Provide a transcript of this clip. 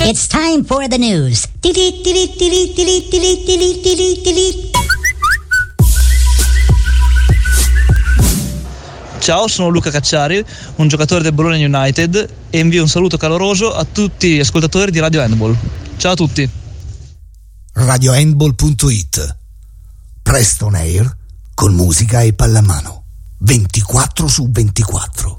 It's time for the news. Ciao, sono Luca Cacciari, un giocatore del Bologna United, e invio un saluto caloroso a tutti gli ascoltatori di Radio Handball. Ciao a tutti. RadioHandball.it. Presto on air con musica e pallamano 24/24.